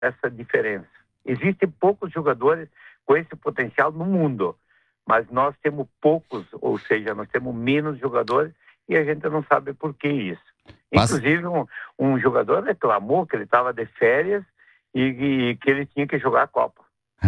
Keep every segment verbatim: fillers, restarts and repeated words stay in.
essa diferença. Existem poucos jogadores com esse potencial no mundo, mas nós temos poucos, ou seja, nós temos menos jogadores e a gente não sabe por que isso. Passa... Inclusive, um, um jogador reclamou que ele estava de férias e, e que ele tinha que jogar a Copa.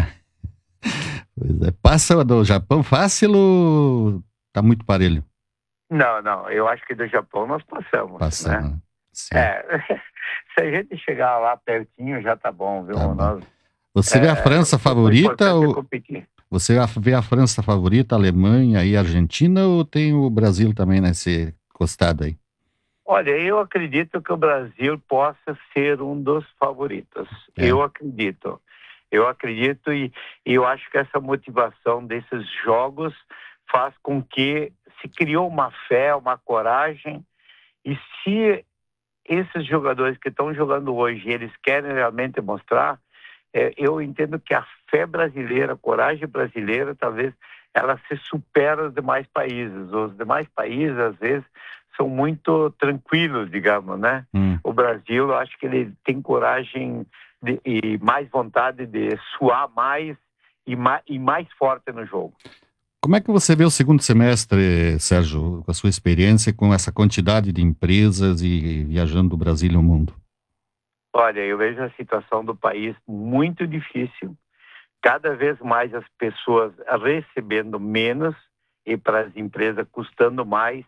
Pois é. Passa do Japão fácil ou tá muito parelho? Não, não, eu acho que do Japão nós passamos, Passamos, né? sim. É, se a gente chegar lá pertinho já tá bom, viu? Tá bom. Nós, Você é, vê a França favorita ou... é competir. Você vê a França favorita, a Alemanha e a Argentina, ou tem o Brasil também nesse costado aí? Olha, eu acredito que o Brasil possa ser um dos favoritos. É. Eu acredito. Eu acredito e, e eu acho que essa motivação desses jogos faz com que se criou uma fé, uma coragem. E se esses jogadores que estão jogando hoje, eles querem realmente mostrar, é, eu entendo que a fé brasileira, a coragem brasileira, talvez ela se supera os demais países. Os demais países, às vezes, são muito tranquilos, digamos, né? Hum. O Brasil, eu acho que ele tem coragem de, e mais vontade de suar mais e, mais e mais forte no jogo. Como é que você vê o segundo semestre, Sérgio, com a sua experiência, com essa quantidade de empresas e viajando do Brasil e o mundo? Olha, eu vejo a situação do país muito difícil, cada vez mais as pessoas recebendo menos e para as empresas custando mais.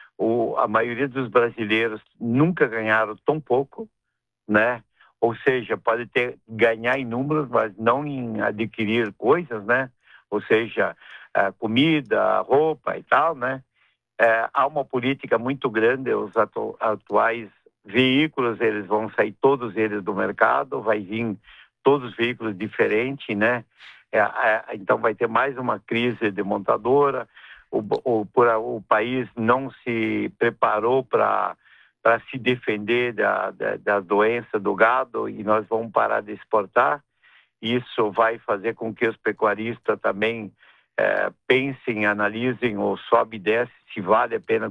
O, a maioria dos brasileiros nunca ganharam tão pouco, né? Ou seja, pode ter ganhar em números, mas não em adquirir coisas, né? Ou seja, a comida, a roupa e tal, né? É, há uma política muito grande, os atu- atuais veículos, eles vão sair todos eles do mercado, vai vir todos os veículos diferentes, né? É, é, então vai ter mais uma crise de montadora, o, o, o, o país não se preparou para para se defender da, da, da doença do gado e nós vamos parar de exportar. Isso vai fazer com que os pecuaristas também é, pensem, analisem ou sobe e desce se vale a pena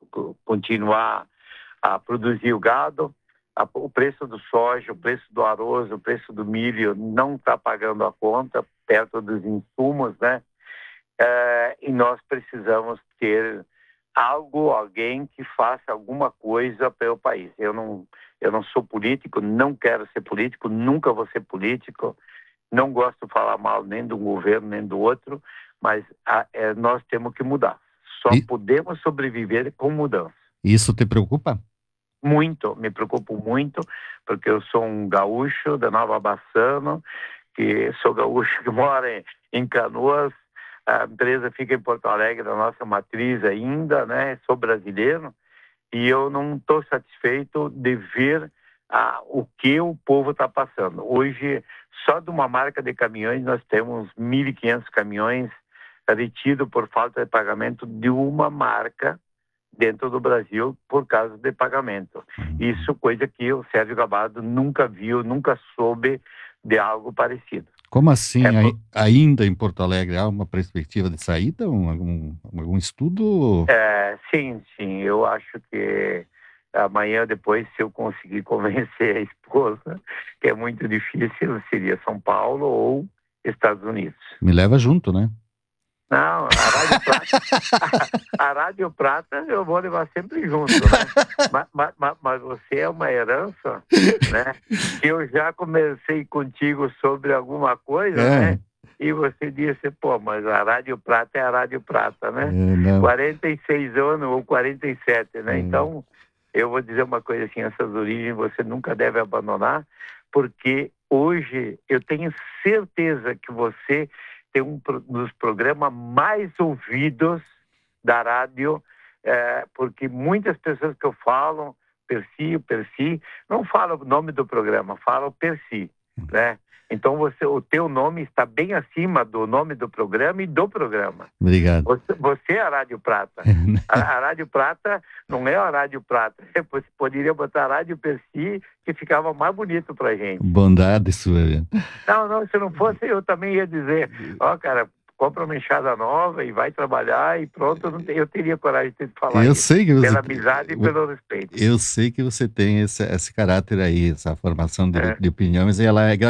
continuar a produzir o gado. O preço do soja, o preço do arroz, o preço do milho não está pagando a conta perto dos insumos, né? É, e nós precisamos ter algo, alguém que faça alguma coisa para o país. Eu não, eu não sou político, não quero ser político, nunca vou ser político, não gosto de falar mal nem de um governo nem do outro, mas a, é, nós temos que mudar. Só e... podemos sobreviver com mudança. Isso te preocupa? Muito, me preocupo muito, porque eu sou um gaúcho da Nova Bassano, que sou gaúcho que mora em, em Canoas, a empresa fica em Porto Alegre, a nossa matriz ainda, né? Sou brasileiro e eu não estou satisfeito de ver ah, o que o povo está passando. Hoje, só de uma marca de caminhões, nós temos mil e quinhentos caminhões retidos por falta de pagamento de uma marca dentro do Brasil por causa de pagamento. Isso coisa que o Sérgio Gabado nunca viu, nunca soube de algo parecido. Como assim? É por... Ainda em Porto Alegre há uma perspectiva de saída? Um, algum, algum estudo? É, sim, sim. Eu acho que amanhã, depois, se eu conseguir convencer a esposa, que é muito difícil, seria São Paulo ou Estados Unidos. Me leva junto, né? Não, a Rádio Prata, a Rádio Prata eu vou levar sempre junto, né? Mas, mas, mas você é uma herança, né? Que eu já comecei contigo sobre alguma coisa, é. né? E você disse, pô, mas a Rádio Prata é a Rádio Prata, né? É, quarenta e seis anos ou quarenta e sete, né? É. Então, eu vou dizer uma coisa assim, essas origens você nunca deve abandonar, porque hoje eu tenho certeza que você tem um dos programas mais ouvidos da rádio, é, porque muitas pessoas que eu falo, Percy, Percy, não falam o nome do programa, falam Percy, né? Então você, o teu nome está bem acima do nome do programa e do programa. Obrigado. Você, você é a Rádio Prata. A, a Rádio Prata não é a Rádio Prata. Você poderia botar a Rádio Percy, que ficava mais bonito pra gente. Bondade sua. Não, não, se não fosse eu também ia dizer, ó, oh, cara, compra uma enxada nova e vai trabalhar e pronto. Eu, não tenho, eu teria coragem de falar Eu isso, sei que você, pela amizade e pelo respeito. Eu sei que você tem esse, esse caráter aí, essa formação de, É. de opinião, mas ela é